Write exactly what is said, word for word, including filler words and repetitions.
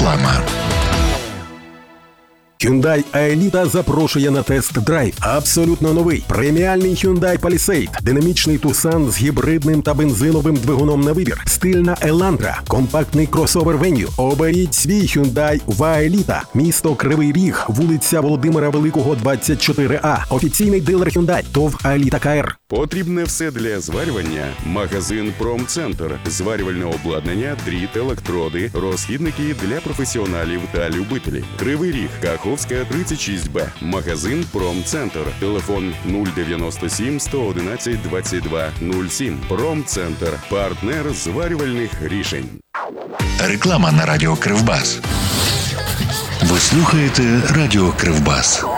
Реклама. Hyundai Аеліта запрошує на тест-драйв. Абсолютно новий преміальний Hyundai Palisade, динамічний Tucson з гібридним та бензиновим двигуном на вибір, стильна Elantra, компактний кросовер Venue. Оберіть свій Hyundai в Аеліта. Місто Кривий Ріг, вулиця Володимира Великого, двадцять чотири А. Офіційний дилер Hyundai, ТОВ Аеліта КР. Потрібне все для зварювання? Магазин Промцентр. Зварювальне обладнання, дріт, електроди, розхідники для професіоналів та любителів. Кривий Ріг, Каховська, тридцять шість Б. Магазин Промцентр. Телефон нуль дев'яносто сім сто одинадцять двадцять два нуль сім. Промцентр. Партнер зварювальних рішень. Реклама на радіо Кривбас. Ви слухаєте радіо Кривбас.